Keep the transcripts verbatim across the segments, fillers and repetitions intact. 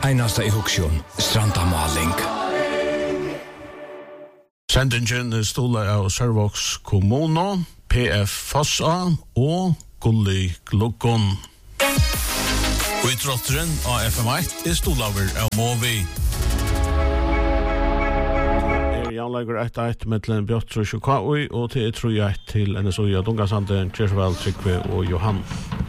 Einasta i Huksjon, Strandamaling. Sendingen stoler av Servox Kommuno, P F Fossa og Gulli Glukon. Utrotteren av F M ett er stolaver av Movi. Jan Lager ett ett mellom Bjørn Sjukaui og til tror jeg til N S O og Dungasande, Kjersvel, Trykve og Johan.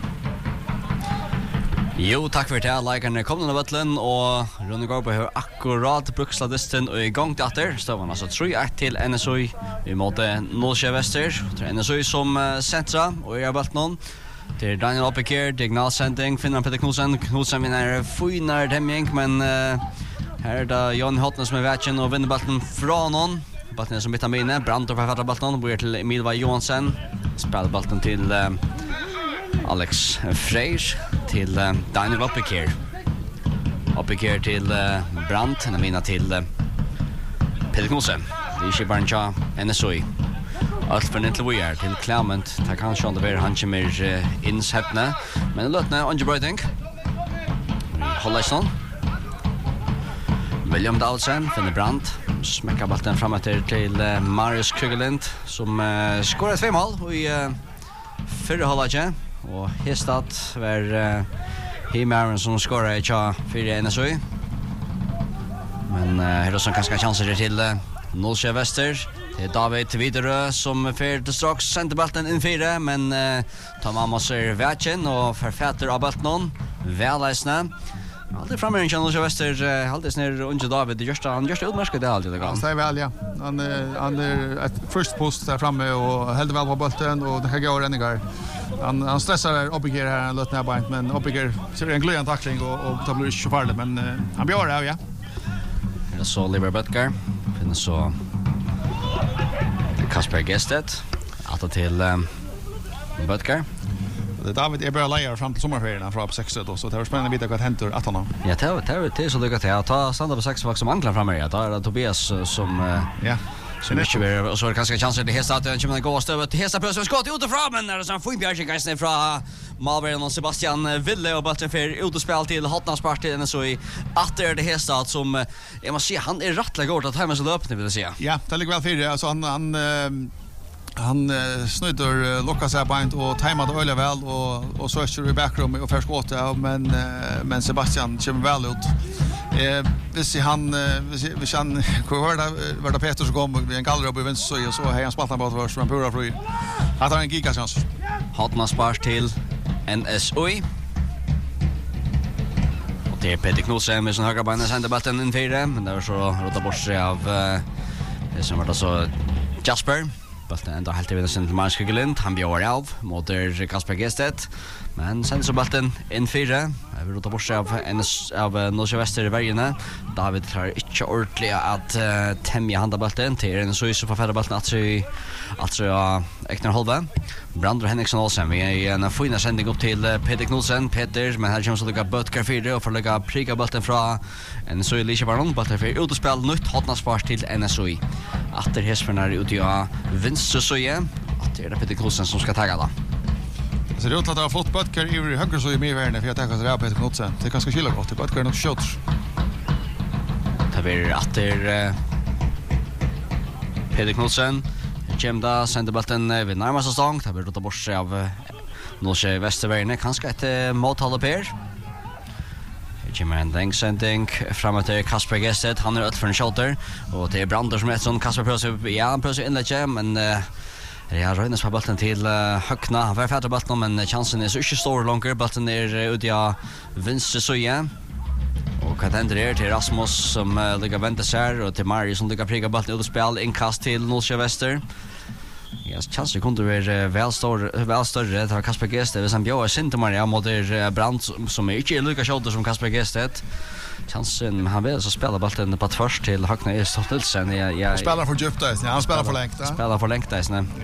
Jo, takk for det. Lagerne kom denne vøtlen, og Ronny Gårdberg har akkurat bruksladisten og i gang til etter. Støvann altså tre ett til N S O i måte Nålsjø Vester. Det er N S O som uh, sentra, og jeg har valgt noen. Det er Daniel Oppekir, diagonalsending, finner Petter Knudsen. Knudsen vinner finere demming, men uh, her er det Jan Hotnes som er vetjen og vinner ballen fra noen. Ballen er som bytter mine. Brandorf har fattet ballen, bor til Emilva Johansen. Spiller ballen til uh, Alex Freyr, til uh, Daniel Oppekir. Oppekir til uh, Brandt, han er mina til uh, Petter Knudsen. Det er ikke bare en tja N S O. Alt for nytt til vi er til Clement. Det kan skjønne det være han kommer uh, innsheppende. Men løtene, Andre Brøyting. Holder ikke sånn. William Dahlsen finner Brandt. Smekker ballen frem etter til uh, Marius Krugelind, som uh, skåret två mål i uh, fyrre halvdje. Og Hestad var uh, Himaren som skåret i tja fire N S O. Men uh, her er også ganske chanser til uh, Nålsjø Vester. Det er David Widerø som fer til straks sender ballen inn fire, men uh, tar man masse vetjen og forfatter av ballen. Velleisende. Alltid framme i Nålsjø Vester, uh, alltid snir under David. Gjørsta, han gjørsta utmerket det alltid. Han sier vel, ja. Han, han er et først post der framme og heldig vel på ballen, og det kan gå renninger. Han, han stressar Oppekir her, han løtner beint, men Oppekir ser en gløyende takling, og, og det blir ikke farlig, men uh, han blir det, ja. Her er så Oliver Bøtker, finner så Kasper Gested, atter til um, Bøtker. David er bare leier frem til sommerferien fra på seks, så det var spennende å vite hva det henter etter nå. Ja, det er det så lykke til. Ta standa på seks som ankler fremme her, da er det Tobias som... Uh, ja. Så mycket mer och så är det kanske chanser till Hestad att kommer gå stövet till Hestad plötsligt skott ut ifrån men när det så får Björn Geisen från Malberg och Sebastian Ville och bollen för ut och spel till Hotnaspart till så i att det är det Hestad som jag måste se han är rättligt god att hemma så löpning vill jag säga. Ja, det ligger väl för det alltså han han han uh, snudder uh, Lukas här point och tajmar det öle väl och och så kör vi backroom och först skott men uh, men Sebastian kommer väl ut. Eh visst han visst han var det var det Peter som kom med en gallrop i vänster så och så har han spaltat på vars från pura fri. Att han en gigachans. Hotman spars till N S O. Och det är Peter Knudsen med sin högra ben sända bollen in fyra men det var så rota bort sig av det som var det så Jasper. Bollen ända helt i vidare till Marius Krugelind. Han bjöd av mot Kasper Gested. Men sen så bollen in fyra. Vi rota bort sig av av Nålsjø Vester i vägarna. David klarar inte ordentligt att uh, tämja handabollen till en så så förfärda bollen att så att så Ekner Holve. Brandor Henriksson Olsen. Vi är i en fin sändning upp till uh, Peter Knudsen. Peter, men här kommer så lucka Bötker fyra och får lucka pricka bollen från en så lika baron bollen för ut och spel nytt Hotnaspars till N S O. Efter Hespernar ut i vinst så igen. Att det är Peter Knudsen som ska tagga då. Så det är att ha fått Bötker i höger så i mer värne för jag tänker att det är Peter Knudsen. Det är ganska skilla gott. Bötker är nog shot. Det blir efter uh, Peter Knudsen. Kjemda sender bollen vid närmaste stång. Det blir rota bort sig av uh, Nålsjø Vestervärne. Kanske ett uh, måltal upp här. Det kommer en längdssändning framåt till Kasper Gested. Han är öll för en shoulder. Och det är Brandor som är ett sånt. Kasper prövar ja, han prövar inlägget, men... Uh, Ja, Røynes på bollen til uh, Høgna. Han var ferdig bollen, men chansen er så ikke stor langer. Bollen er uh, ut i uh, venstre søye. Og hva hender er til Rasmus som uh, ligger ventet seg, og til Mari som ligger prikket bollen ut og spil. Innkast til Nålsjø Vester. Ja, chansen kunne være uh, vel, stor, uh, vel større. Det var Kasper Gested. Hvis han bjør sin til Maria mot uh, Brandt, som er ikke lykka kjolder som Kasper Gested. Chansen, han vill så spela bollen på först till Högna i Stoltelsen. Jag jag spelar för djupt där. Han spelar för längt. Spelar för längt där, nej.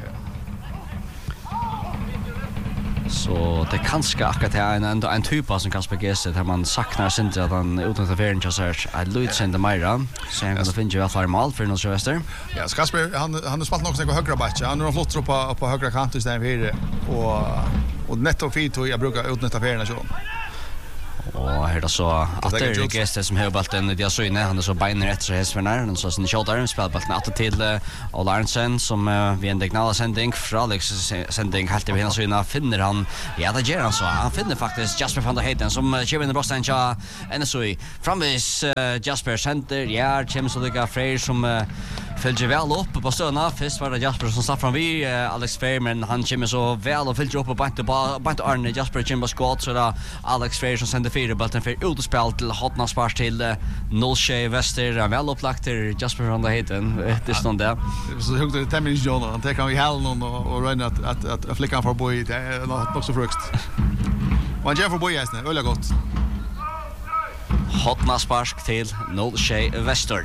Så det kanske akkurat är en ändå en typ som Kasper Gested där man saknar sin att han utan att färden så här I Louis sända Myra. Så han kan finna ju alla mål för Nålsjø Vester. Ja, Kasper han han har spelat något på högra backen. Han har flott på på högra kant istället för och och netto fint och jag brukar utnyttja färden så. Och här då så att det är gäster som har bollen det jag så inne han är så beiner efter hästvärnar han så sen shoulder spelar bollen att till Ola Arnsen som vi en dignala sändning från Alex sändning helt över så inne finner han ja det gör han så han finner faktiskt Jasper van der Heiden som kör in i brösten ja N S O framis Jasper center ja James Oliga Freir som följer väl upp på stöna först var det Jasper som satt fram vi Alex Freir men han kommer så väl och följer upp på bant bant Arne Jasper Jimbo squad så där Alex Freir som sänder fyra bollen för utspel till Hotna Spars till Nollsjö Väster väl upplagt till Jasper van der Heiden det står där så högt det tämligen John han tar kan vi hälla någon och röna att att att flickan för boy det är något också frukt och han för boy är snä öle gott Hotna Spars till Nollsjö Väster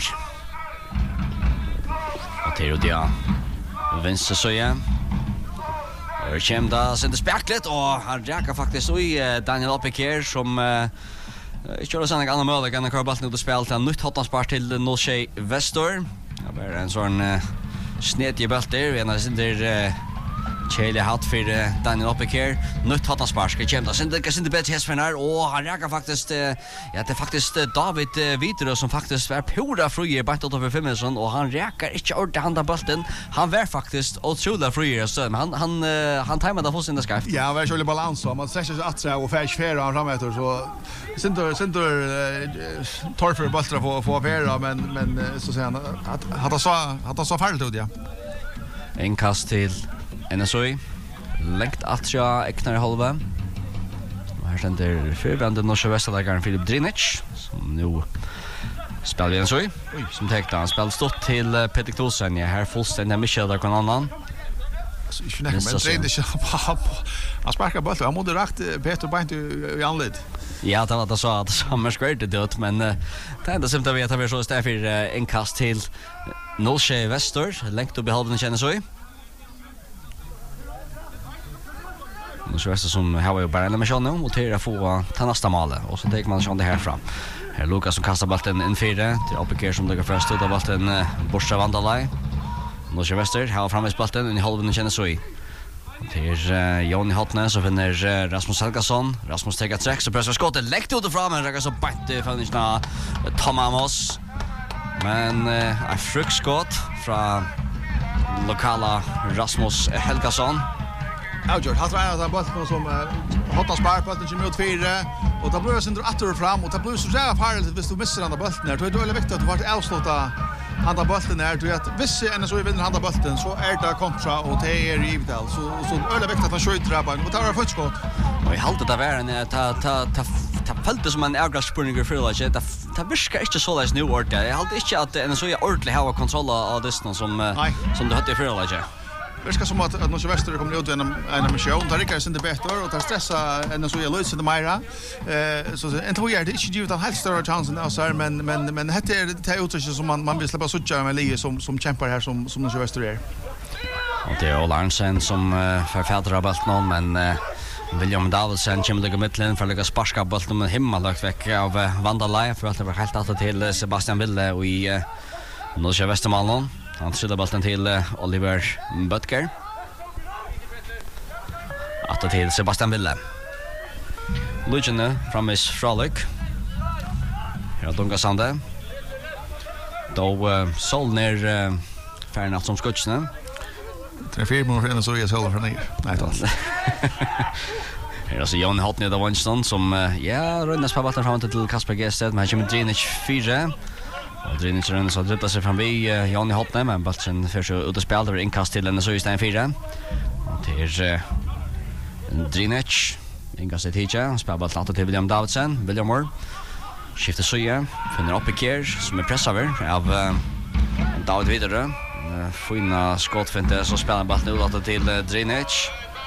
och till det vänster så igen och kämda sen det speklet och han räcker faktiskt i Daniel Opiker som jag kör sen en annan möjlighet kan köra bollen ut och spela till nytt Hotna Spars till Nollsjö Väster det är en sån snedje boll där vi när sen där Chile hatt för Daniel Opiker nytt Hotna Spars ska kämpa sen det kan inte bättre hästvärnar och han räcker faktiskt ja det är faktiskt David Vidre som faktiskt är pura fri bant över Fimmelsson och han räcker inte ordet handa bollen han var faktiskt otroligt fri så han han han tajmade på sin skaft ja han var ju balans så man sätter sig att så och färs färra framåt så sen då sen då tar för bollar på på färra men men så säger han att hade så hade så fallit ut ja en kast till N S O längt att jag äknar i halva och här ständer förvände norska västerläggaren Filip Drinic som nu spelar i N S O som täckte han spelar stått till Peter Knudsen ja här fullständigt Michel där kan annan så ich finde men Drinic han sparkar bollen han måste rakt Peter Bant i anled ja det var det så att samma skrätte det men det enda som det vet att vi så står för en kast till Nollsjö Väster längt upp i halvan i N S O och så är det som har ju bara en mission nu och till att få ta nästa mål och så tar man sån det här fram. Här Lucas som kastar bollen in fyra till Opiker som lägger först ut av bollen borsta Vandalai. Nollsjö Väster har framme bollen in i halvan i N S O. Till Johnny Hotne så vinner Rasmus Helgason. Rasmus tar ett så pressar skottet läckt ut och fram men räcker så bättre för nisna Tomamos. Men ett fruktskott från lokala Rasmus Helgason. Outjord, han tränar den bollen som Hotna Spars bollen kommer ut fyra och då blir det sen åter fram och då blir så jävla farligt hvis du missar den bollen där. Då är det väldigt viktigt att du får avsluta handa bollen där. Du vet, hvis N S O vinner handa bollen så är det kontra och det är givet alltså. Så så är det viktigt att han skjuter där och tar ett skott. Och i halta där var en ta ta ta ta fältet som en avgasspurning för det det det viskar inte så läs nu ord det. Jag hade inte att N S O är ordentligt har kontroll av det som som du hade i förra läget. Det ska som att att Nollsjö Väster kommer ut genom en mission där Rickard inte bättre och tar stressa än så jag löser det Myra eh så inte vad är det inte ju utan helt större chans än så här men men men det är det är uttryck som man man vill släppa sucha med Lie som som kämpar här som som Nollsjö Väster är. Och det är Ola Arnsen som uh, förfädrar bollen men uh, William Davidsen kommer lägga mitten för att lägga sparska bollen med himmelagt veck av uh, Vandalai för att det var helt att till Sebastian Ville och i uh, Nollsjö Västermalmon. Han trillar bollen till uh, Oliver Butker. Att till Sebastian Ville. Lugene framis Frolic. Här Dunga Sande. Då uh, Solner uh, färnat som skutsen. Tre fyra mål för så jag själv från ner. Nej då. Här är så Johnny Hotne där Winston som uh, ja, rundas på bollen fram till Kasper Gested men kommer Drinic fyra. Och Drinic rönnar så dribblar sig fram vid uh, Johnny Hotne men bollen förs ut och spelar över inkast till N S O i stein fyra. Och till uh, Drinic inkast till Ticha spelar bollen till William Davidsen. William Moore skiftar sida finner Opiker som är pressad av uh, David Vidare. Uh, fina skottfinte så spelar bollen ut till uh, Drinic.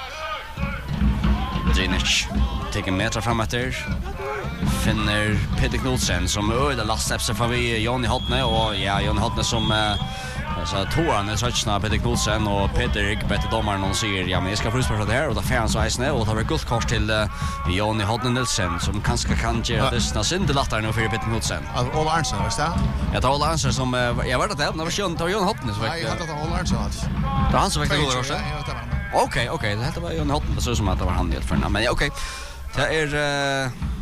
Drinic tar en meter fram efter finner Peter Knudsen som öde lastsläppser fram vid Johnny Hotne och ja, Johnny Hotne som uh, så Toran är touchna Peter Knudsen och Peter Rickberg till domaren och säger ja men jag ska förutspara det här och då får han så isne och tar ett gult kort till uh, Johnny Hotne Nilsen som kanske kan göra det snart synd lattare nu för Peter Knudsen. Alltså Ola Arnsen var det? Jag tar Ola Arnsen som uh, jag vet att det var Johnny tar Johnny Hotne så Nej, jag hade Ola Arnsen alltså. Det han som väckte goda också. Okej, okej, det heter bara Johnny Hotne så som att det var han helt för men okej. Det är uh,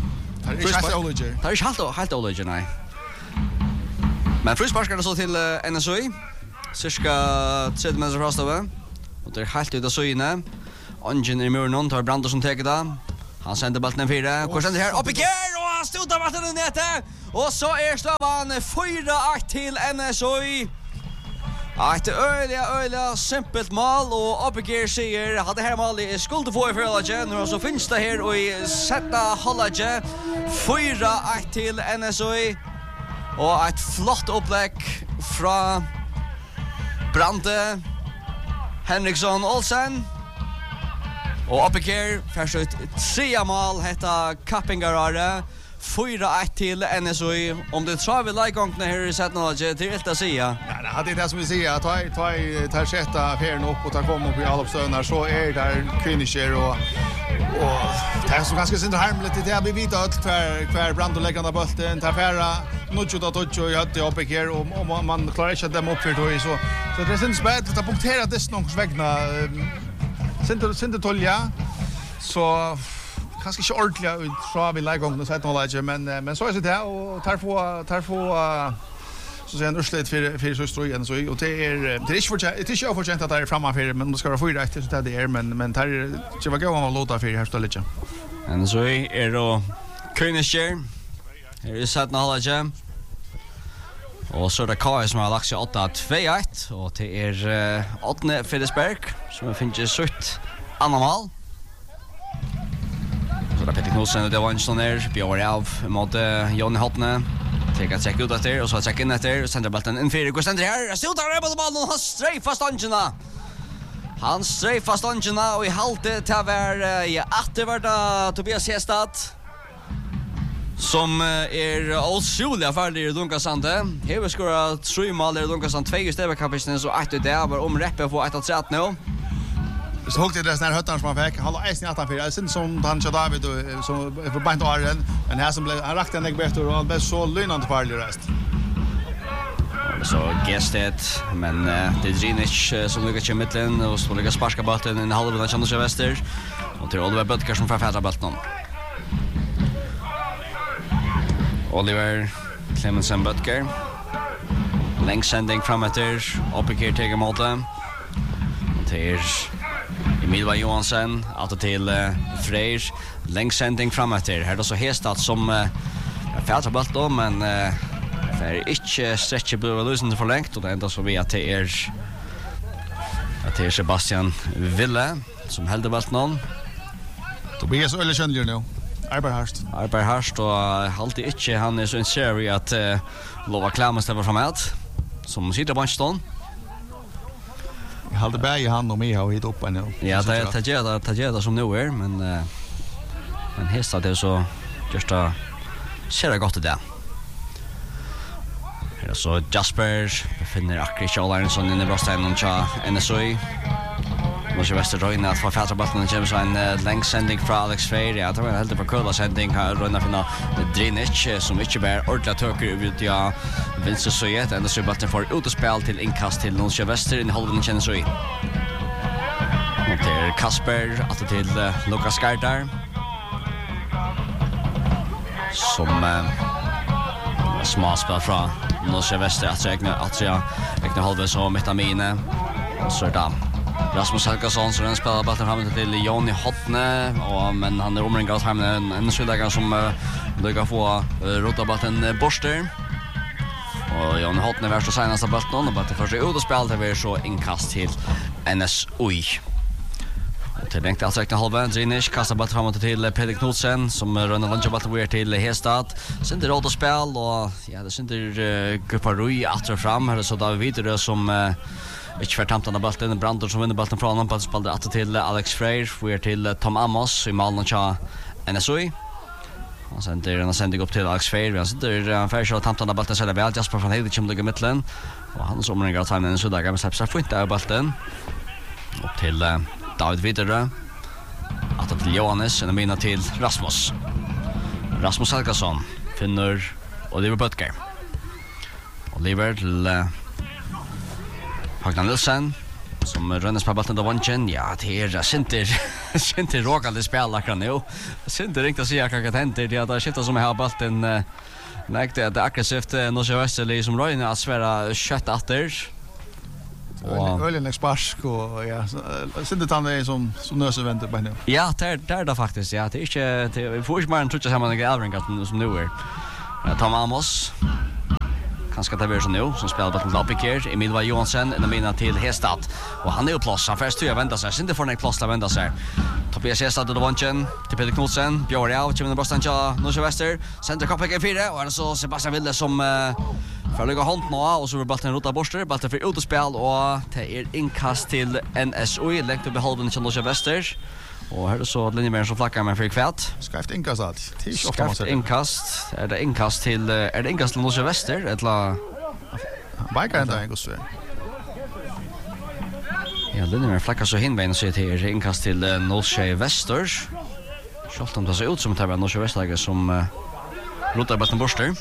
Det är inte helt olika. Det är inte helt, helt olika, nej. Men frisparkar så till uh, N S I. Cirka tredje meter fra støve. Og det er helt ut av søyene. Ungen i muren, tar Brandur som teker da. Han sender ballen en fire. Hvor sender her? Opp i kjær! Og han stod av vattnet nede. Og så er støven fyra ett til N S I. Et øyelig, øyelig simpelt mål. Og opp i kjær sier at det her målet skulle få i forholdet. Nå så finnes det her og i sette holdet. fyra ett til N S I. Og et flott opplegg fra Brande Henriksson Olsen. Og oppe her først ut tre mål hetta Kappingarare. fyra ett till N S I. Om det tror vi likeångene her i Setnalaget til helt å si. Ja, det är det som vi säger. Ta ta ta sätta affären upp och ta komma upp i allopstönar så är där kvinnisker och och det är så ganska synd harmligt det är vi vet allt kvar kvar Brand och lägga bollen ta färra något då då jag hade uppe här och, och man klarar inte att dem upp för då så så det är synd spät att punktera det snart vägna synd synd tolja så kanske inte ordentligt tror vi likeångene och Setnalaget men men så är det och tar få tar få så sen urslet för för så ströjen så och det är det är inte för det är inte för att det är framme för men det ska vara fyra rätt så det är men men tar det var gå att låta för här stället. En så är då Königskär. Här är satt Nalaget. Och så det K S som har lagt sig åtta två ett och det är åttne Fredriksberg som finns sutt andra mål. Så det Peter Knudsen det var en sån där Björn av mot Jonny Hotne. Teka check ut efter och så check in efter sender bollen in för Gustav här. Skjuter på bollen och han strejfar stångarna. Han strejfar stångarna och i halte till var ja återvärda Tobias Hestad. Som är otroligt färdig i Dunkasande. Här ska det tre mål i Dunkasande två i stävkapitlen så att det var om reppe på ett tre nu. Så högt det där höttan som han fick. Han har isen åtta fyra. Sen som han kör David och som för bant åren. Men här som blev han rakte en bättre och han blev så lynande farlig rest. Så gestet men uh, det är Drinic uh, som lyckas i mitten och så lyckas sparka bollen i en halv av Chandler Väster. Och till Oliver Böttger som får färdra bollen. Oliver Clemensen Böttger. Längsändning framåt där. Uppikir teger målet. Till Emilva Johansen, att till uh, Freyr, längsändning framåt där. Här då så Hestad som uh, färdrar bollen men uh, för inte stretcher blir lösen för längt och det enda så vi att det är att det är Sebastian Ville som håller bollen. Tobias Ölle känner nu. Arbeharst. Arbeharst och alltid inte han är så en serie att uh, lova klammas det var framåt som sitter på banken. Jag hade bäge han och mig har hit upp nu. Ja, det är Tajeda, Tajeda som nu är men uh, men Hestad det är så just att ser det gott det. Här så Jasper befinner akkurat Charleston inne i Brostein och cha N S I. Måste väster röna att få färdra bollen och James en längsändning från Alex Freyr. Ja, det var helt på kolla sändning här röna finna Drinic som inte bär ordla töker ut ja vänster så ett N S I bollen för utspel till inkast till Nordsjö Väster i halvan N S I. Och till Kasper att till uh, Lucas Gardar. Som uh, småspel från Nordsjö Väster att räkna att jag räkna halva så metamine och så där. Rasmus Helgason så den spelar bollen fram till Jonny Hotne och men han är omringad hem en en spelare som uh, lyckas få uh, rota bollen uh, borster. Och Jonny Hotne värsta senaste bollen och bara till första ut och spel till vi så inkast till N S I. Och till längt att räkna halva Drinic kastar bollen fram till Peter Knudsen som rönnar lunchbollen över till Hestad. Sen det rota spel och ja det syns uh, Guparui att fram här så där vidare som uh, Ikke for tamtene bollen, Brandur som vinner bollen fra honom, på spiller atter til Alex Freyr, vi er til Tom Amos i malen til N S I. Han sender en sending opp til Alex Freyr, han sender en færre kjøl tamtene bollen selv vel, Jasper van Heide kommer til i midtelen, og hans omringer av timen N S I dager, men slipper seg fint av bollen. Opp til uh, David Videre, atter til Johannes, en mina til Rasmus. Rasmus Helgason finner Oliver Böttger. Oliver til... Uh, Hagnan Nilsen som rönnes på bollen då vanchen. Ja, det är Sinter Sinter råkade spela kan nu. Sinter ringte sig jag kan hänt det att skifta som har bollen nej det är aggressivt Norge Westerli som rör att svära kött åter. Och ölen sparsk och ja, Sinter han är som som nös väntar på nu. Ja, det är det faktiskt. Ja, det är inte det får ju bara tror jag man är Elring som nu är. Tom Amos. Kanske det blir så nu som spelar bollen upp i kär. Emil var Johansson den mina till Hestad och han är ju plats han först jag väntar sig inte för en plats att vänta sig. Tobias Hestad och Vanchen till Peter Knudsen Björn Rau kommer Boston ja Norge Wester center Koppek fyra och så Sebastian Wilde som för lägga hand nu och så vill bollen rota borster bollen för ut och spel och det är inkast till N S O längt upp i halvan till Norge Wester. Och här är så linjemän som flackar med för kvätt. Skarpt inkast allt. Skarpt inkast. Är det inkast till är det inkast till Norge Wester eller Bikar ända en gosse. Ja, linjemän flackar så hinvägen så till inkast till Norge Wester. Schalt om det ser ut som att det är Norge Wester som rotar bollen borster.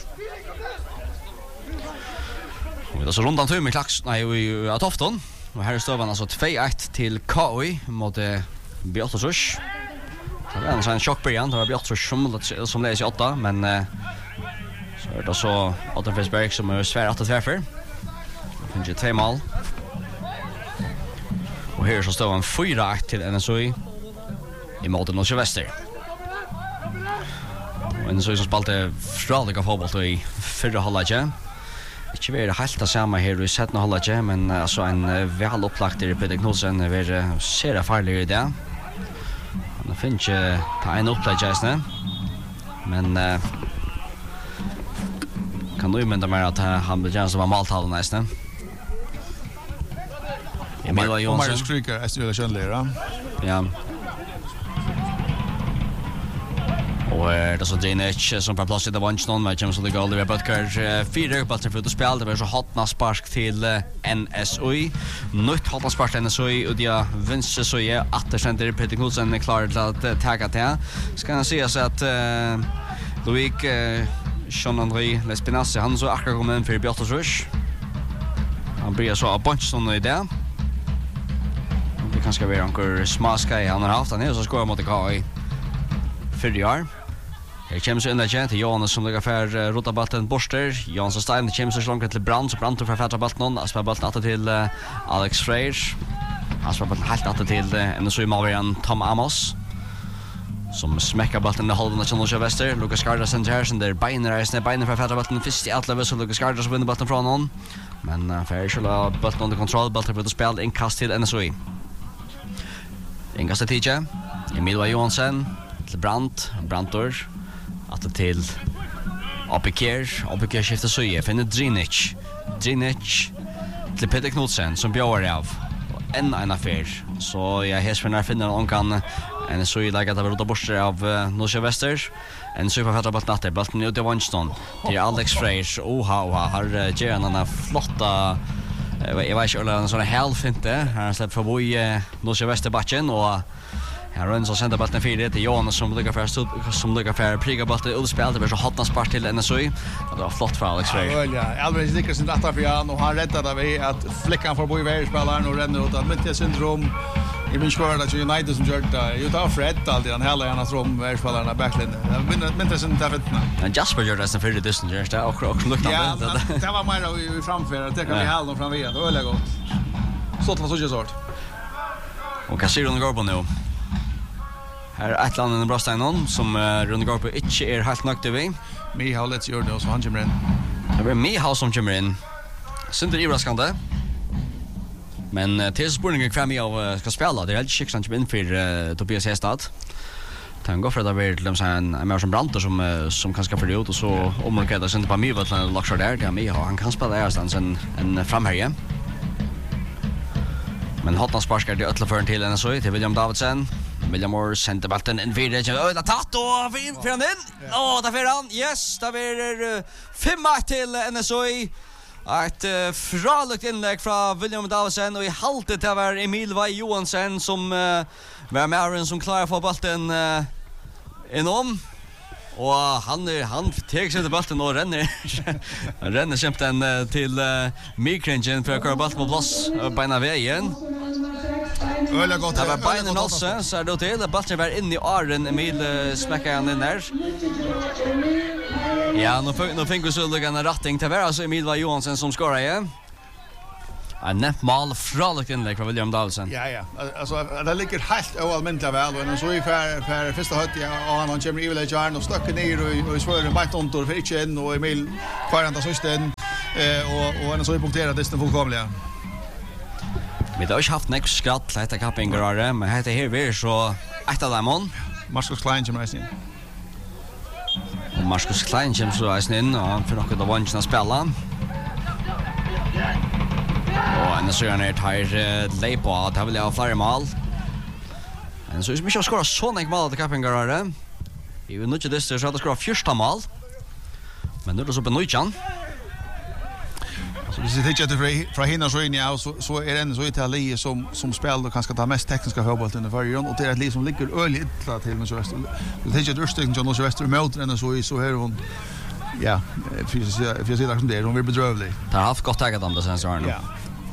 Och det så rundan tur med klax nej i Atofton. Och här står man alltså två ett till K I mot Björtrush. Det var en sån chockbörjan, det var Björtrush som som läser åtta, men eh, så är det så Otto Fisberg som är svär att träffa. Finns ju två mål. Och här så står en fyra ett till N S O I i mot Norge Wester. Och N S O I som spelade fraliga fotboll i förra halvlek. Ikke være helt det samme her i settende halvdje, men altså en vel opplagt i Peter Knudsen er ser farlig i det. Han finner ikke ta en opplagt gjeisene, men uh, kan du umynda meg at han blir gjerne som var maltalen nesten. Emil var Jonsson. Och Marius Kryger är ju känligare. Ja. Och det är så Danish som på plats i det vanns någon med James Oliver Oliver Butker fyra bollar för att spela det var så hotna spark till N S O I nytt hotna spark till N S O I och det vinster så är att det center Peter Knudsen är klar att tagga det ska han säga så att Louis Jean-André Lespinasse han så akkurat kommer in för Björtrush han blir så a bunch sån i det det kanske blir ankor smaska han har haft han är så skorar mot K I fyra år. Här kommer så in där till Jonas som lägger för rota bollen borster. Jonas Stein kommer så långt till Brand så Brand för fätta bollen och spelar bollen åter till uh, Alex Freyr. Han spelar bollen helt åter till uh, en så i Malvian Tom Amos som smäcker bollen i halvan av Norge Wester. Lucas Gardner Centersen där Beiner är Beiner för fätta bollen först i alla så Lucas Gardner så vinner bollen från honom. Men uh, Freyr skulle bollen under kontroll bollen för att spela inkast till N S O I. Inkast till T J. Emil Johansson till Brandt, Brandtor att till Apikер, Apiker skiftar så i finner Drinic. Drinic till Peter Knudsen som bjöd av en en affär. Så jag häs för när finner någon kan en så i läget av rota borster av uh, Norge Wester. En super fatta bort natter, bollen ut i Vanston. Det är Alex Freyr. Oha, oha, har uh, Geran en flotta jag vet inte en sån här inte. Han släpper förbi uh, Norge Wester batchen och här runt så sända bollen fyra till Jonas som ligger för som ligger för priga bollen utspel det blir så hotna spark till N S O I. Det var flott för Alex Freyr. Ja, Alvarez ligger sin rätta för han och han räddade vi att flickan får bo i värspelaren och ränner ut att mitt syndrom. I min skor att United som gjort det. Ju tar Fred alltid han hela gärna från värspelaren backline. Men men det synd därför. Men Jasper gör det sen för det distance just där och och luktar ja, det. Det var mer i framför det kan vi hålla fram igen. Det är väl gott. Så att så så sort. Och Casillo går på nu. Här är ett land i Brasteinon som uh, Rune Garpo inte är helt nöjd över. Mihal let's göra det så han kommer in. Det blir Mihal som kommer in. Synd det överraskande. Men uh, till spårningen kvar med av ska spela. Det är helt skick han kommer in för uh, Tobias Hestad. Han går för att det blir till en en mer som Brandt som uh, som kan skaffa det ut och så omrokera sig inte på Mihal utan Luxor där. Det är Mihal. Han kan spela där stans en en framhärje. Men hotna sparskar det ötla för till N S O I till William Davidsen. William Moore sände bollen in vidare. Oj, det tatt och fin för han in. Åh, där för han. Yes, där blir fem till N S O I. Ett uh, fralukt inlägg från William Davidsen och i halvtid det var Emil Vai Johansson som uh, var med Aaron som klarar få bollen uh, inom. Och han är han tar sig till bollen och ränner. Han ränner kämpen uh, till uh, Mikringen för att köra bollen på plats uh, på ena vägen. Öliga gott. Det var beinen också, så är det till. Balchen var inne i Aren, Emil smäckar han in där. Ja, nu nu fick vi så lugna ratting till var alltså Emil var Johansson som skorade igen. En näpp mål fralikt inlägg från William Davidsen. Ja, ja. Alltså, det ligger helt oallmäntligt väl. Och så är för, för första hött, ja, och han, han kommer i Village Arn och stöcker ner och, och svören bant ontor för inte in. Och Emil kvaranta sista in. Eh, och, och han så är punkterat distan fullkomliga. Vi har inte haft näck skratt till detta kappingarare, men detta här är så ett av dem. Marcus Klein kommer reisen in. Och Marcus Klein kommer så reisen in, och han får något av vanchen att spela. Och en så gärna tar lej på att han vill ha flera mål. En så är det mycket att skåra så näck mål till kappingarare. I vill inte dyster så att det skåra första mål. Men nu är det så på Nujjan. Så hvis jeg tenker at fra hinna så inn ja, så, så er det så Italien som, som spiller og kanskje ta mest tekniska fotbollen i förrjön och det är ett liv som ligger öl illa till Norge Väster. Jag tänker att urstycken till Norge Väster möter henne så i så här hon ja, för jag ser det som det är hon vill bedrövlig. Det har haft gott taget om det sen så här nu. Ja.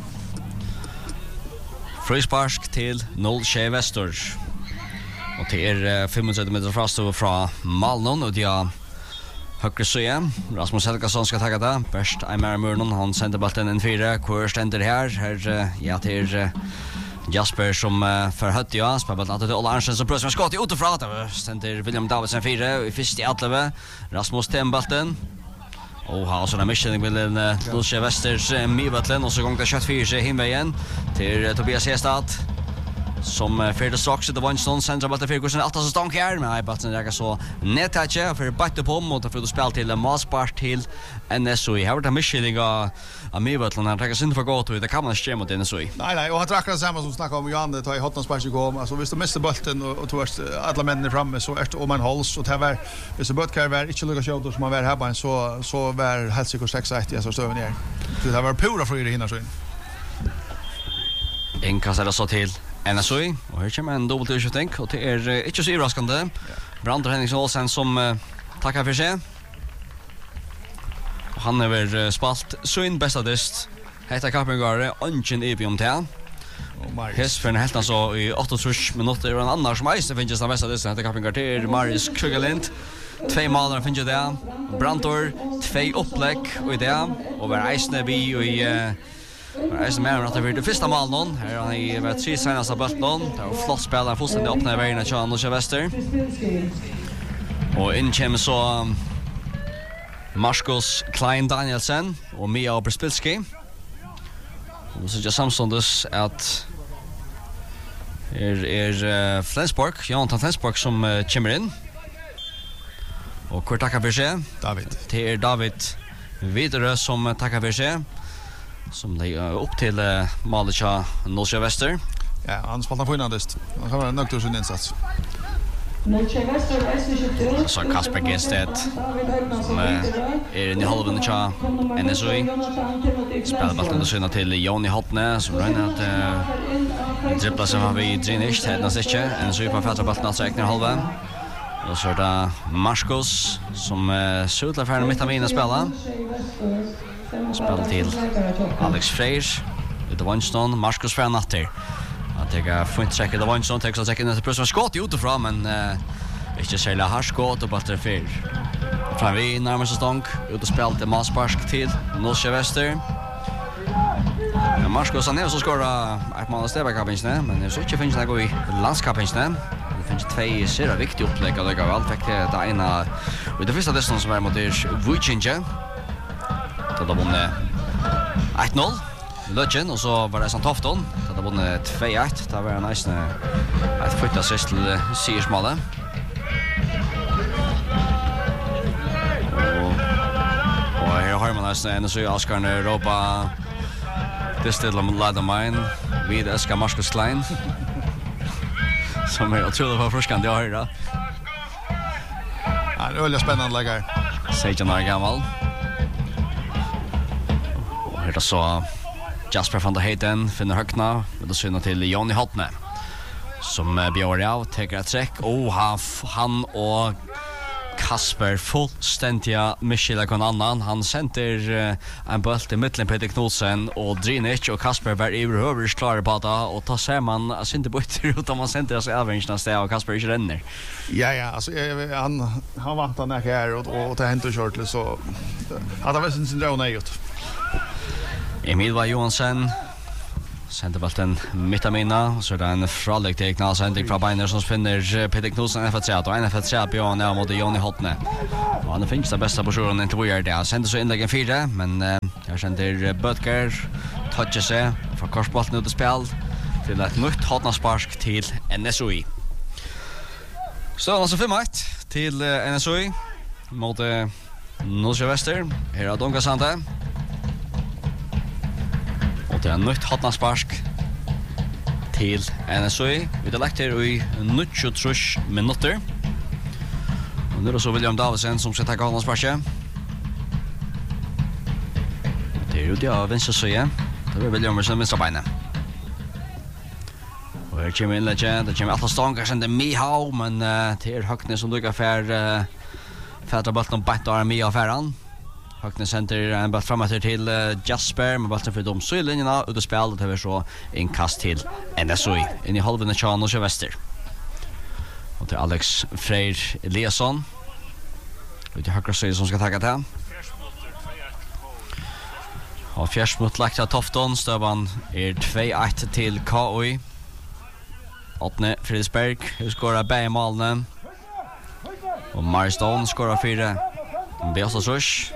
Frispark till noll Tjej Väster. Och det är femogtrettio meter fast från Malnon och ja högre sida. Rasmus Helgason ska ta det. Bäst Aymar Murnon, han sänder bollen in fyra. Kvar ständer här. Här ja till Jasper som för hött ja. Spelar bollen till Ola Arnsen som prövar med skott i utifrån. Ständer William Davidsen fyra i första i elva. Rasmus Tembalten. Och har såna mission med en Lucia Westers Mibatlen och så gång det kött fyra himvägen till Tobias Hestad. Som för det strax det var en sån centra bollen för kursen åtta så stank här men I bollen räcker så nettache för batte på mot för att spela till Maspark till N S O I. Har det mischiga av Mibatlen han tar sig för gott och det kan man inte mot N S O I. Nej nej, och han trackar samma som snackar om Johan det tar i hottan spark gå. Alltså visst du missar bollen och, och tvärs alla männen framme så är det om en håls och det var hvis det bort kan vara inte lugga shot som man var här på så så var helt säkert sex ett så står vi ner. Det var pura för det hinner så in. En kastar så till N S O I och här kommer en dubbelt utskjutning och det är inte så överraskande. Brandur Henningsson Olsen som uh, tackar för sig. Och han har uh, spalt sin bästa dist. Heta Kappengare, ungen i om det. Hesfern helt alltså i åttiotre minuter och en annan som Eisen finns den bästa dist. Heta Kappengare till Marius Krugalind. Två mål finns det. Brandur, två upplägg och i det. Och var Eisen vi och i... Uh, Det är som är att det blir det första mål någon. Här har ni varit tre senaste bollen någon. Det är flott spelare fullständigt öppna i vägen av Chan och Väster. Och in kommer så Marcus Klein Danielsen och Mia Oberspilski. Och så är det samståndes att är, är uh, Flensborg, Jonathan Flensborg som uh, kommer in. Och kort tackar för sig. David. Det är David Vidare som tackar för sig. Som lägger upp till uh, Malicha Norge Väster. Ja, han spelar på inandest. Han kan vara nöjd till sin insats. Så Kasper Gestedt som uh, är inne i halven av N S O I. Spelar bollen syna till Joni Hotne som röjnar att uh, dribblar sig av i Drinnish. Det är nästan inte. N S O I på fältet bollen alltså äknar halva. Och så är det Marskos som uh, ser ut att färna mitt av mina spela. Spelar till Alex Freyr. Det var Winston, Marcus Fran natter. Att jag får inte säkert det var Winston täcks att säkert inte plus skott utifrån men uh, inte särskilt har skott och bara fyr. Fram vi närmast stånk ut och spelar till Maspark till Norge Väster. Men Marcus han är så skora ett mål stäva kapinsen men det så inte finns något i landskapinsen. Det finns två sera viktiga upplägg och det går fick det ena och det första dessutom som är mot det Vuchinja. Då de vann ett noll. Lödgen och så var det Santofton. Då de vann två ett. Det var en nice ett flytt assist till Siersmålet. Och och här har man nästan en så Oscar Europa. Det ställer man ladda mine vid Oskar Marcus Klein. Som är otroligt för forskande jag hör då. Ja, det är väldigt spännande läge. sexton år gammal. Här då så Jasper van der Heiden finner högna och då synar till Johnny Hotne som bjöd av tar ett träck och han han och Kasper fullständiga Michela kon annan. Han senter uh, en boll i mitten Peter Knudsen och Drinic och Kasper var överhuvud klar på det och ta ser man att inte bort utan man senter alltså avvänjna steg och Kasper inte renner. Ja ja, alltså jag, han han vant han här och och ta hänt och kört så att det var sin drone nejt. Emil var Johansson Centerbalten mittamina så är det en fralig till knallsändning från Beiner som spinner Peter Knudsen F F C och N F C på ner mot Johnny Hotne. Och han finns det bästa positionen inte vi är det. Sen så inläggen fyra men uh, jag känner Butker touchar sig för korsbollen ut i spel till ett nytt Hotna-spark till N S O I. Så alltså fem ett till uh, N S O I mot uh, Nordsjö Väster. Här är Donga Sande. Och det är en nytt Hotna-spark till N S O I. Vi har lagt här i nittiotre minuter. Och nu är det så William Davidsen som ska tacka Hotna-sparket. Det är ju det av vänster sida. Det är William som vänstra beinet. Och här kommer inlägget. Det kommer alla stångar sen det är Mihau. Men uh, det är Höckne som lyckas för uh, färdra bollen och bättre Mihau färran. Höckne center en boll framåt till uh, Jasper med bollen för de sydlinjerna ut och spel det är så en kast till N S O I in i halvan av Chan och Väster. Och till Alex Freyr Eliasson. Ut i högra sidan som ska tagga till. Och fjärs mot Lakta Tofton stövan är två ett till K O I. Åttne Fridsberg skorar bägge målen. Och Marstone skorar fyra. Beasa Rush.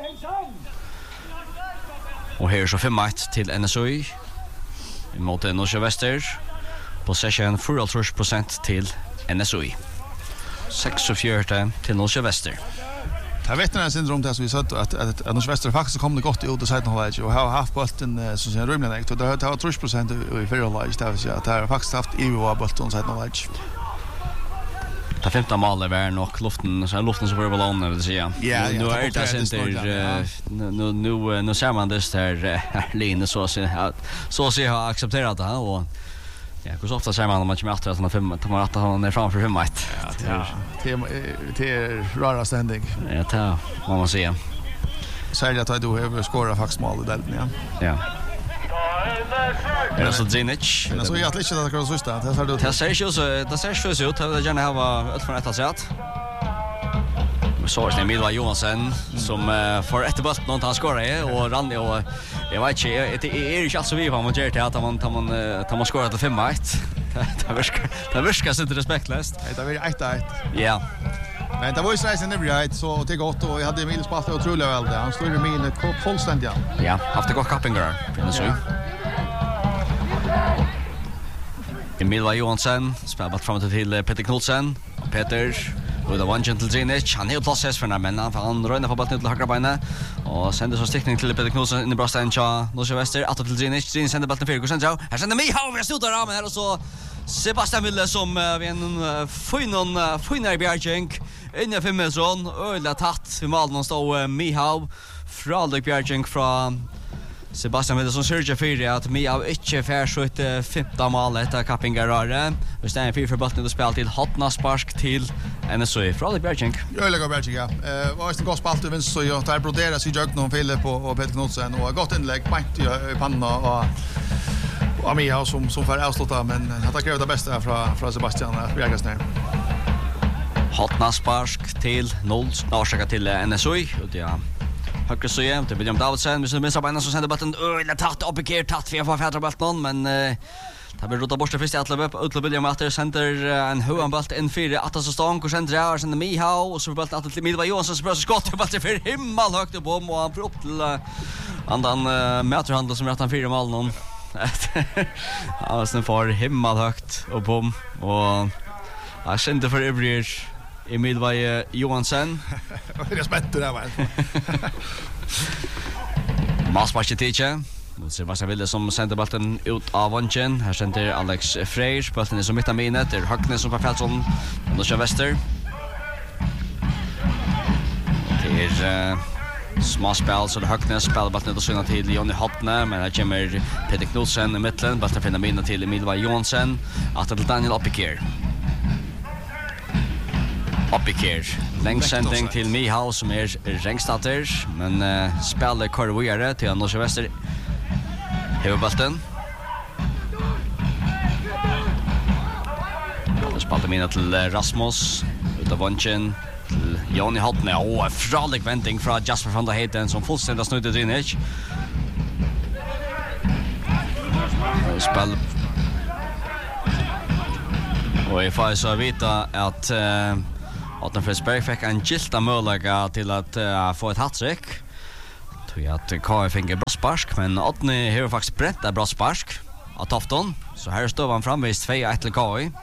Och här är så fem ett till N S O I. Mot Nordsjö Väster. Possession fyra procent till N S O I. sex fjorton till Nordsjö Väster. Jag vet när syndrom det som vi sa att att att Nordsjö Väster faktiskt kom det gott ut och sätt hållet och har haft bollen så sen rumlen och det har tre procent i förra laget där så att det har faktiskt haft i var bollen sätt hållet. Ta femton mål var nog luften så luften så var ballon vill säga. Ja, nu är det center nu nu nu ser man det där Linus så så så ser har accepterat det och ja, hur ofta säger man om man kommer att att fem tar att han är framför fem ett. Ja, det är det är rara ständing. Ja, det vad man säger. Särskilt att du har skorat faktiskt mål i den ja. Ja. Är det så Drinic? Men så jag inte att det kan så stå. Det ser det. Det ser ju så det ser ju ut. Det gärna ha ett från ett sätt. Men så är det Emil Johansson som uh, får ett bollen någon han skorar och Randy och jag vet inte det är ju alltså vi var mot Jerry att man tar man tar man skorar till fem ett. Det verkar det verkar inte respektlöst. Det är ett ett. Ja. Men det var ju så sen det så det gott och jag hade Emil spalt otroligt väl där. Han stod i min fullständigt. Ja, haft det gott kappingar. Så. Emil Johansson spelar bort framåt till Peter Knudsen. Peter och det var en gentle Drinic. Han är plats för men han han rör ner på bollen till högra benet och sänder så stickning till Peter Knudsen in i brösten cha Nordsjö Väster att till Drinic. Drinic sänder bollen fyra procent så. Här sänder Mihau vi står där men här och så Sebastian Wille som uh, vi en finon uh, finare Bjärgink inne fem meter öla tatt i mål någon står uh, Mihau Fraldik Bjärgink från Sebastian Wille som surger för att Mihau inte fär så ett femton mål efter kappingarare. Vi stänger fyra för bollen och spelar till Hotna-spark till N S O I. Fraldik Bjärgink. Jag lägger Bjärgink ja. Eh var det gott spalt över så jag tar brodera sig jag någon Philip på och Peter Knudsen och gott inlägg bant i pannan och och Mihau som som får avsluta men att det det bästa från från Sebastian Bjärgins ner. Hotna-spark till noll orsaka till N S O I och ja. Högre så igen till William Davidsen. Vi ser minst av en som sänder bollen öle tatt upp i kert tatt vi får färdra bollen men uh, det blir rota bort det första att ut till William Atter center en hög boll in fyra att så stång och sen drar sen Mihau och så bollen att till Milva Johansson som skott på bollen för himmel högt upp och han får upp till uh, andan uh, mäterhandel som gör att han fyra mål någon. Ja, sen får himmel högt och bom och jag kände för övriga Emil Johansson. Det är spänt det där va. Masparche teacher. Sebastian Wille som sänder bollen ut av vanchen. Här sänder Alex Freyr. Bollen är som mitt av minet. Det är Höckne som på Fältsson. Nordsjö Väster. Det är uh, småspel så det Höckne spelar bollen och synar till Johnny Hotne. Men här kommer Peter Knudsen i mitten. Bollen finner minet till Emil Johansson. Att till Daniel Oppikir. Oppikir. Längsändning till Mihal som är Rängstatter, men uh, spelar korvigare till Norske Vester. Huvudbollen. Spaltar mina till Rasmus utav Vonchen till Jonny Hotne. Åh, en fralig vändning från Jasper van der Heiden som fullständigt snudde Drinich. Spel. Och jag får så veta att uh, Otton Frisberg fick en gilta möjlighet till att uh, få ett hattrick. Tror jag att K F fick en bra spark, men Otton har faktiskt brett en bra spark av Tofton. Så här står han framvis två ett till K I.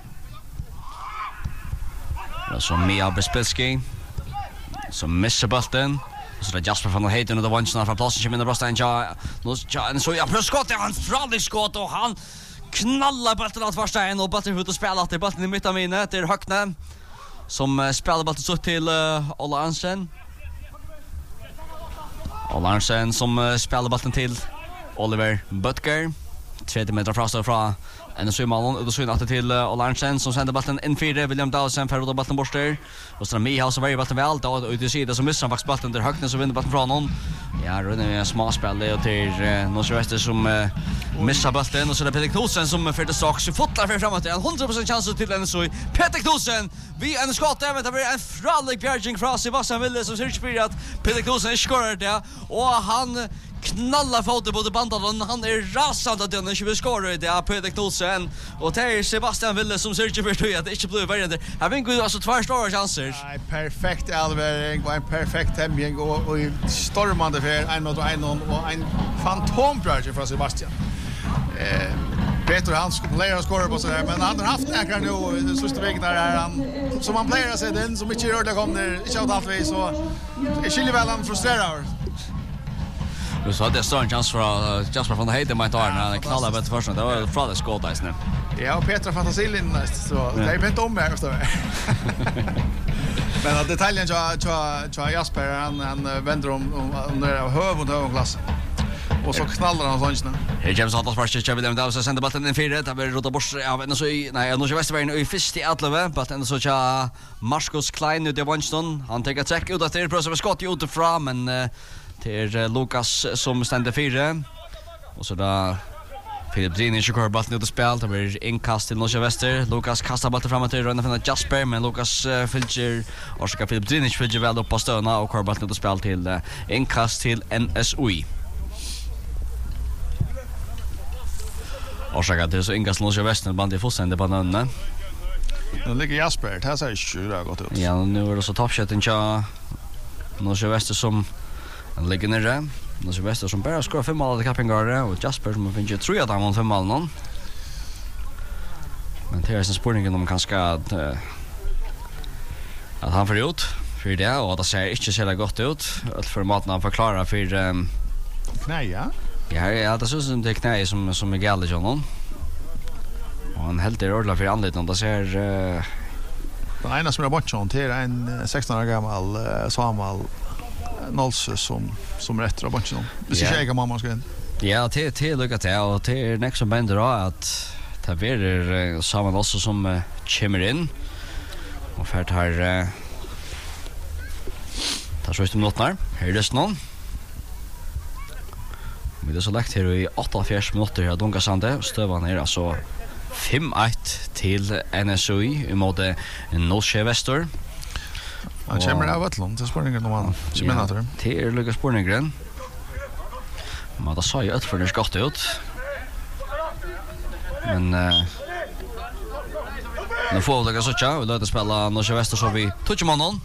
Så Mia Bespilski som missar bollen. Så det Jasper van der Heiden och det var inte från platsen som vinner brösten. Nu så jag på skott, han fralig skott och han knallar bollen åt första en och bollen ut och spelar till bollen i mitten av minnet. Det är Hökne som spelar bollen så till uh, Ola Arnsen. Ola Arnsen som uh, spelar bollen till Oliver Butker. tredje meter från från en så mål och då så in till uh, Ola Arnsen som sänder bollen in fyra. William Dawson för att bollen bort där. Och så Mihal så var ju bollen väl då och du ser det som missar faktiskt bollen där Hökne så vinner bollen från honom. Ja, det är en småspel det till uh, Norske Vester som uh, missar bollen och så det Peter Knudsen som för det strax så fotlar för framåt. En hundra procent chans till en så Peter Knudsen. Vi en skott även det blir en fralig bjärging från Sebastian Wille som ser ut för att Peter Knudsen skorar det och han knallar foten på bandan. Han är rasande att den inte vill skåra det är Peter Knudsen och det är Sebastian Wille som ser ut för att det inte blir värre. Här vinner alltså två stora chanser. Nej, perfekt alvering och en perfekt hemming och, och stormande för en mot en och en fantomprojekt från Sebastian. Eh, Peter han skulle lära skåra på så där, men han har haft näkra nu den sista veckan där är han som han placerar sig den som inte gör det kommer inte ut alltid så är skiljer väl han frustrerar. Nu så hade jag stor chans för uh, Jasper van der Heiden med tar när han knallar på första. Det var från det skott där nu. Ja, och Petra fantasilin näst så det är inte om mig förstår jag. Men att detaljen så så Jasper han han vänder om under höv mot högklass. Och så knallar han sånt. Här James Atlas först jag vill ändå så sända bollen in fyra. Det blir rota bort av en så nej Norske Vesterberg i första i elva, but ändå så cha Marcus Klein ut i Vanston. Han tar ett check ut att det är precis skott utifrån men uh, det är Lukas som ständer fyra. Och så där Filip Drinich kör bollen ut och spel. Det blir inkast till Norske Vester. Lukas kastar bollen framåt till runda för Jasper men Lukas uh, fylger och så ska Filip Drinich fylger väl upp på stöna och kör bollen ut och spel till uh, inkast till N S O I. Orsaka det så inga Norske Vester band i fullständigt bananen. Nu ligger Jasper, det här ser ju gott ut. Ja, nu är det så toppshoten tja Norske Vester som ligger nere. Norske Vester som bara skår fem mål i Kappengården och Jasper som finns ju tror jag att han har fem mål någon. Men det är en spårning om kanske att att han får ut för det och det ser inte så gott ut. Allt för maten han förklarar för um, knä ja. Ja, ja, det ser som det knä som som är galet John. Och han helt är ordla för anledningen det ser uh, den ena som är bort John till en sexton år gammal uh, Samuel Nolse som som rätt och bort John. Det ser jag mamma ska in. Ja, det det lukar det och det är nästa som bänder då att det blir uh, Samuel också som uh, kommer in och för här uh, tar så stum låtnar. Här är det någon. Vi det så lagt här i åttaogfjørs minutter här Dunga Sande stövan är alltså fem ett till N S O I i mode Norske Vester. Han kommer av Atlant till spåringen om han kommer åter. Det är Lucas Sporningren. Men det sa ju ut för det skott ut. Men uh, nu får vi det så tjå, vi låter spela Norske Vester så vi touchar mannen.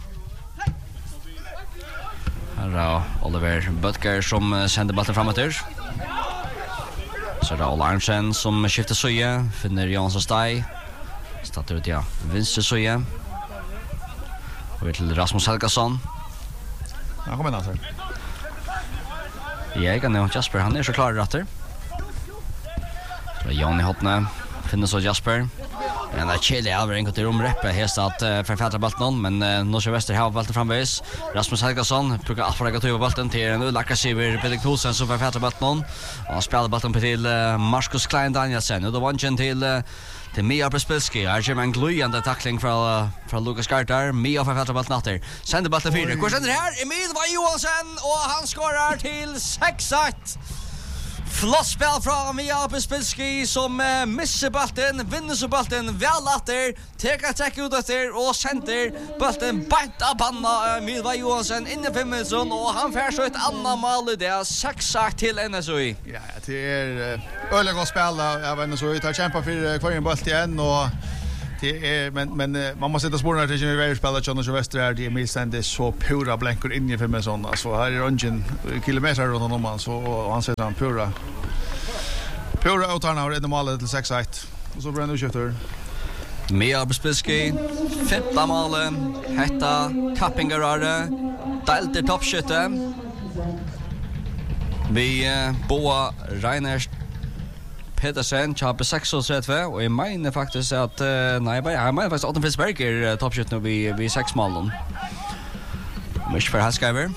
Här Oliver Butker som sänder bollen framåt där. Så det är Ola Arnsen som skiftar söje, finner Jansson Stay. Startar ut ja, vänster söje. Och till Rasmus Helgason. Han kommer åter. Ja, jag kan nå Jasper, han är så klar rätter. Så Jonny Hotne finner så Jasper. Men det Chile har en till omreppe häst att för fätra bollen men Norge Väster har bollen framvis. Rasmus Helgason brukar afraga till bollen till en aggressiv Peter Knudsen som för fätra bollen. Och han spelar bollen till Marcus Klein Danielsen och då vann han till till Mia Brespilski. Här kommer en glöjande tackling från från Lucas Gartar. Mia för fätra bollen åter. Sänder bollen fyra. Går sen här Emil Vai Johansson och han skorar till sex ett. Flott spel från Mia Brespilski som uh, missar bollen, vinner så bollen väl åter, tar attack ut efter och sänder bollen bant av panna Emil Vai Johansson in i femmetron och han får så ett annat mål det är sex ett till N S O I. Ja, det är öliga gott spel av N S O I. Tar kämpa för kvar en boll igen och det är men men man måste sätta spåren till ju väldigt spelar Jonas Wester är det Emil Sande så pura blankor in i femmetron så här är ungen kilometer runt honom så och han sätter han pura Pura utan har det målet till sex ett och så bränner skjuter Mia Brespilski femte målet hetta Kappingarare delte toppskytte vi uh, Boa Reiners Pedersen har sex och tre och jag menar faktiskt att uh, nej bara jag menar faktiskt att Otto Frisberger uh, toppskytt nu vi vi sex mål. Misch för Haskaiver.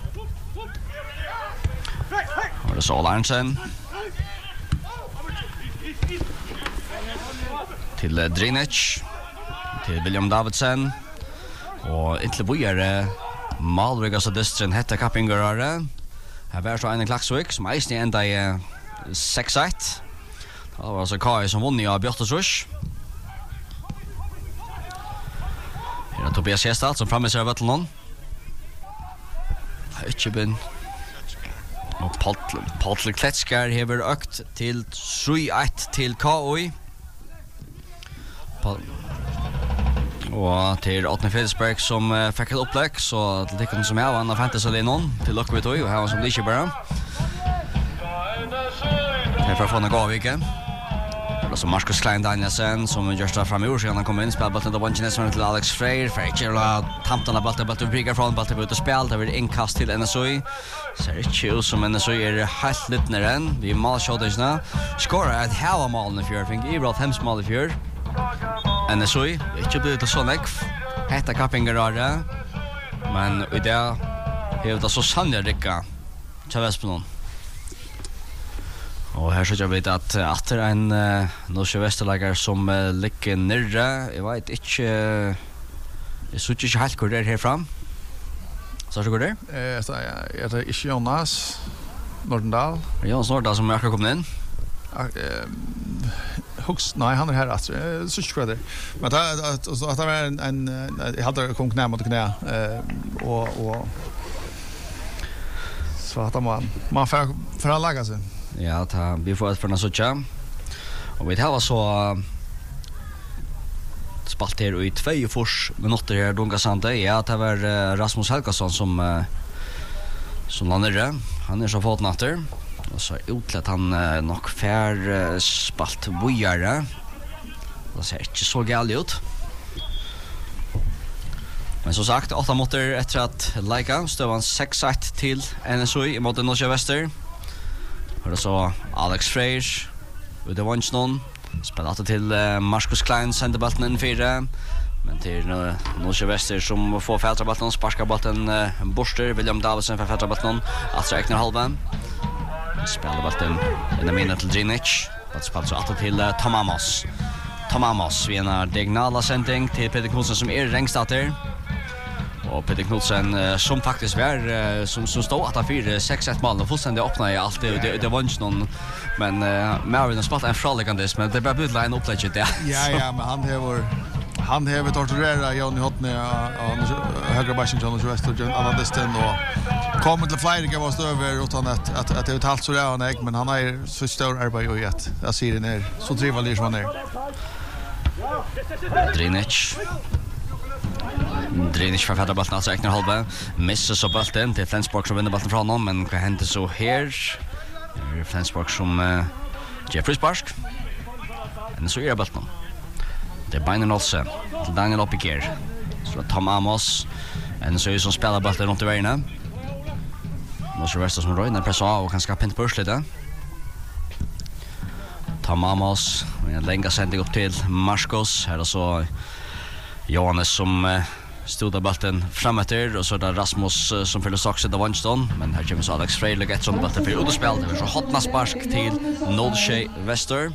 Och det så Larsen. Till uh, Drinic. Till William Davidsen. Och inte bojare Malriga så distren hette Kappingarare. Här var så en Klaxvik som är ända i uh, sex ett. Det var alltså Kai som vann av Björtesrush. Här är Tobias Hestad som framvisar Vättelnån. Hötjebyn. Och Patrik Kletskar hever ökt till tre ett till K O I. Och till Åtne Fredriksberg som uh, fick ett upplägg så det kan som jag vann av Fantasy-linon till Lockvitoi och här var som Lisha bara. Här får från Gaviken. Och så Marcus Klein Danielsen som just där framme ur så han kommer in spela bollen då vann nästan till Alex Freyr för Kjella Tamptona bollen bollen brygger från bollen ut och spel det blir inkast till N S O I. Så det chill som N S O I är helt lite än. Vi mål shoulders skorar ett halva mål i fjärde fick i bra hems mål i fjärde. N S O I inte blir det så näck. Hetta Kappingarare. Men i det är det så sannolikt Chavesponon. Och här så jag vet att att det är en uh, Norge Västerlager som uh, ligger nere. Jag vet inte uh, jag såg inte helt hur det är här fram. Så så går det? Eh så jag är inte Jonas Nordendal. Jonas Nordendal som har kommit in. Eh Hooks nej han är här alltså. Så tror det. Men att att att det var en en jag hade kom knä mot knä eh och och så att man man för för att lägga sig. Ja, ta vi får ett för något och vi har så spalt här i två fors minuter här Dunga Sande. Ja, det var uh, Rasmus Helgason som uh, som landade. Han är så fått natter. Och så utlätt han uh, nog fär uh, spalt vojare. Det ser inte så galet ut. Men som sagt, åtta minuter efter att Laika stod sex ett till N S O I mot Norge Väster. Och så Alex Freyr ute Vansnon spelar till uh, Marcus Klein sänder bollen in fyra men till uh, Norge Väster som får fältra bollen sparkar bollen uh, borster William Davidsen för fältra bollen att räkna halva spelar bollen in i minnet till Drinic att spela så att till uh, Tomamos Tomamos vi en diagonala sändning till Peter Knudsen som är rängstater. Och Peter Knudsen uh, som faktiskt var uh, som som stod att han fyra sex ett mål och fullständigt öppnade i allt det det, det var inte någon men uh, Marvin har spelat en fraliggande men det bara blir en upplägg det. Ja ja men han har han har torturerat Johnny Hotne och högra backen Jonas Wester alla distan och kommer till flyga var över utan att att att det är helt så där han men han är så stor arbete och ett jag ser det ner så trivelig som han är. Drinic Drinic för färdar bollen alltså räknar halva missar så bollen till Flensburg som vinner bollen från honom men vad händer så här är Flensburg som uh, Jeffrey Sparsk och så är det bollen det är Binen Olsen till Daniel Opiker så Tom Amos en så är som spelar bollen runt i vägen Norge Väster som röjnar pressa av och kan skapa inte push lite Tamamos, en länga sändning upp till Marskos. Här är så Johannes som uh, stod av bulten framåter och så där Rasmus uh, som fyller saxet av Vanston, men här kommer så Alex Freilig ett sånt bulten för underspel. Det är så hotna spark till Nolsjö Väster.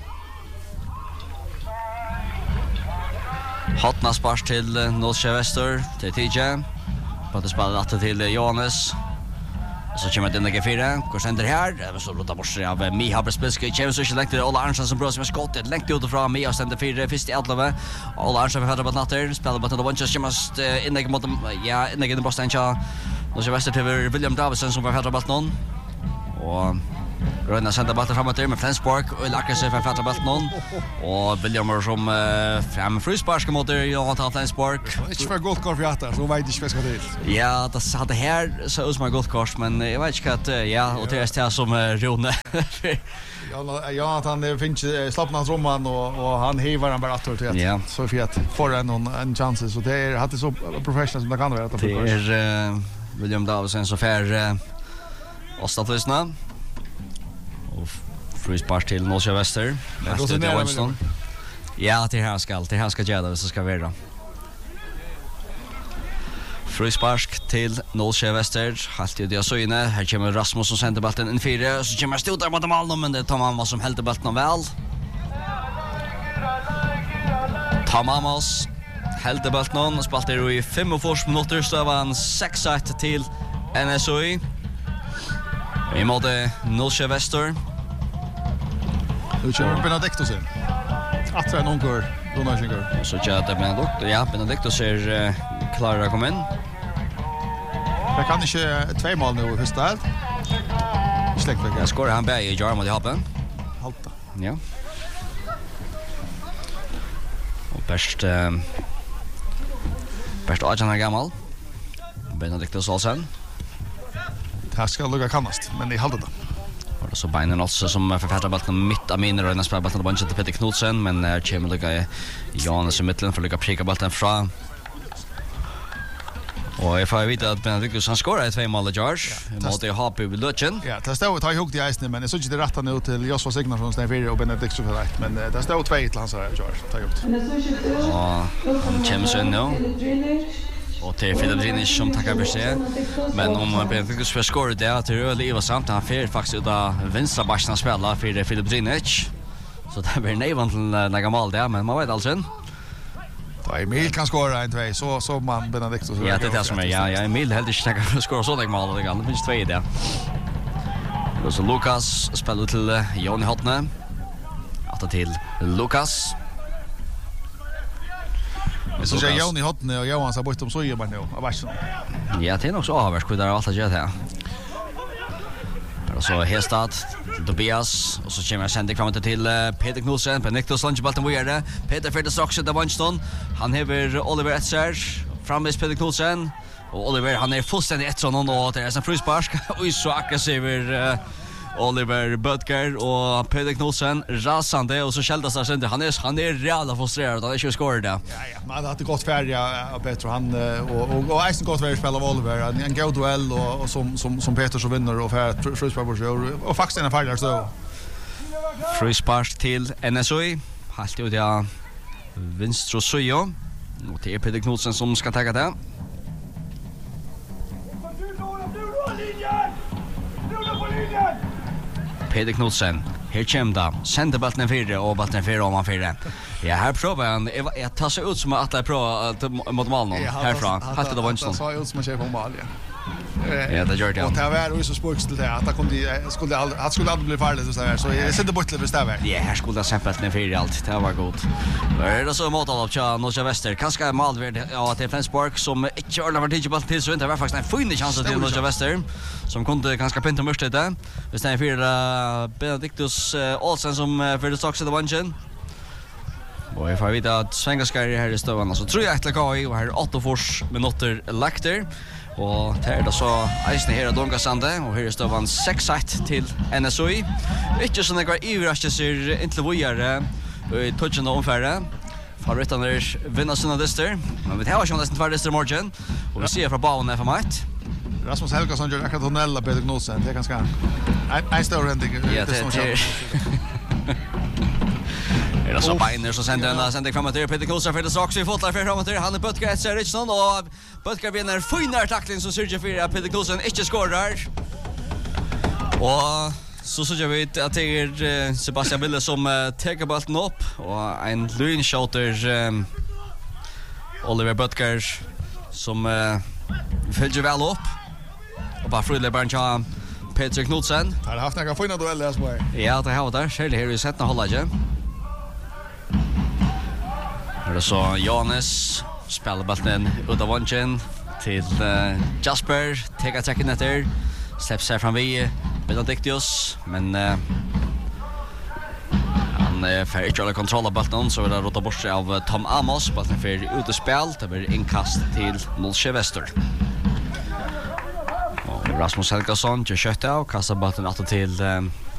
Hotna spark till uh, Nolsjö Väster till T J. På att spela rätt till uh, Johannes. Och så kommer det in i G fyra. Går sender här. Det så låta bort av Miha Brespilski. Kevin så inte längre Ola Arnsson som bra som skottet. Längt utifrån Miha sender fyra först i elva. Ola Arnsson för på natter. Spelar på den bunches just in i mot ja, in i den bosten cha. Och så väster till William Davison som var på någon. Och Röna sender bollen framåt med Flensburg och lackar sig för att fatta bollen. Och William som fram frispark mot Johan Flensburg. Inte för gott kort för att så vet inte vad ska till. Ja, det hade här så ut som gott kort, men jag vet inte att ja, och det är det som Rune. Ja, ja att han finns slappna tromman och och han hivar han bara auktoritet. Ja. Så fet för en en chans så det är hade så professionellt som det kan vara. Det är William Davison så för Ostaflysna. Och frispark till Nolsjö Väster. Efter det Winston. Ja, det här ska det här ska göra det så ska vara. Frispark till Nolsjö Väster. Halt ju det så inne. Här kommer Rasmus som sänder bollen in fyra så kommer Stotar mot mål men det tar man vad som helt bollen väl. Tamamos helt bollen och spelar i fyrtiofem minuter så var han sex ett till N S O I. I måte Nolsjö Väster. Nu kör Benedictus in. Att det är någon går, Donaldslingar. Så tjänar det Benedict. Ja, Benedictus är uh, klar att komma in. Jag kan inte två mål nu först där. Släkt väl. Jag skorar han bäge i jar mot Happen. Halta. Ja. Och bäst uh, bäst Arjan är gammal. Benedictus Olsen. Det ska lugga kannast, men i halda det. Och så Beinen också som författar bollen mitt av minner och nästa bollen bunchen till Peter Knudsen, men när kommer lugga Johannes i mitten för lugga pricka bollen fra. Och jag får veta att Benedictus han skorar två mål i George mot det H P vid Lutchen. Ja, det står att ha ihop det isen men det så inte det rätta nu till Joshua Signarsson stäm fyra och Benedictus för rätt, men det står två till hans här George. Ta ihop. Och han kommer så nu. Och till Filip Drinic som tackar för sig. Men om Benedictus för skor det att det är öle samt han fer faktiskt ut av vänstra backen spela för Filip Drinic. Så det blir nejvan till några mål där, men man vet alltså. Då Emil kan skora en två så så man Benedictus. Ja, det är det som är ja, ja Emil helt inte tackar för skor så det mål det kan. Det finns två i det. Och så Lukas spelar till Johnny Hotne. Att till Lukas. Så jag Johnny Hotne och Johan så bort om så gör man nu. Jag vet inte. Ja, det är nog så avvärs hur det har alltid gjort här. Och så Hestad, Tobias, och så kommer jag sända fram till uh, Peter Knudsen, Benedictus Lunchbalten vidare. Peter Fredrik Straks av Vanston. Han hever Oliver Etzer, framvis Peter Knudsen. Och Oliver, han är fullständigt ett sån och det är en frispark. Och så aggressiv uh, Oliver Böttger och Peter Knudsen rasande och så skäldas där sen han är han är realt frustrerad han är inte skor det. Ja ja, men det hade gått färja av Peter han och och och Eisen gått väl spela av Oliver en, en god duell och, och som som som Peter så vinner och för frispark och, och faktiskt en färja så. Frispark till N S O I. Halt ut ja Vinstro Sojo. Och det är Peter Knudsen som ska ta det. Peter Knudsen, här kommer det. Sänder bollen fyra och bollen fyra om man fyra. Ja, här provar han. Jag tar sig ut som att jag provar mot målen härifrån. Halt det var inte så. Det ut som att jag på mål, ja. Ja, det gör det. Och det var ju så spurks till det att det kunde skulle aldrig att skulle aldrig bli farligt så där. Så jag sätter bort lite stäver. Ja, här skulle det sämpelt den fyra allt. Det var gott. Men är det så mot av Tja Nolsjö Väster. Kanske Malverd ja till Flensburg som inte har varit inte bollen till så inte var faktiskt en fin chans till Nolsjö Väster som kunde ganska pinta mörkt det. Det stämmer för Benedictus Olsen som för det strax i bunchen. Och jag får veta att Svengaskar här i stövan så tror jag att lägga i och här åtta fors minuter lagter. Och det är då så Eisen här i Dongasande och här är stövan sex ett till N S O I. Inte så några överraskelser inte vidare i touchen och omfärre. Favoritarna vinner sina lister. Men vi har ju nästan två lister i morgon. Och vi ser från banan F M ett. Rasmus Helgason gör akkurat tunnella Peter Knudsen. Det är ganska en, en större än det. Ja, det är Det är så Beiner som sänder en sänder fram till Peter Knudsen för det strax vi fotlar för framåt. Han är Butker ett ser Richardson och Butker vinner finare tackling som Sergio Fyra Peter Knudsen inte skorar. Och så så jag vet att det är Sebastian Wille som tar bollen upp och en lyn shooter um, Oliver Butker som uh, följer väl upp. Och bara Fröle Barncha Peter Knudsen. Har haft några fina dueller så här. Ja, det har där. Själv här i sätten hålla ju. Det så Jonas spelar bollen ut av vanchen till uh, Jasper, tar attacken efter. Släpps här fram vi Benedictius, men uh, han är för att hålla kontroll av bollen så är det rota bort sig av Tom Amos. Bollen för ut och spel, det blir inkast till Nollsjö Väster. Och Rasmus Helgason kör kött och kastar bollen åter till uh,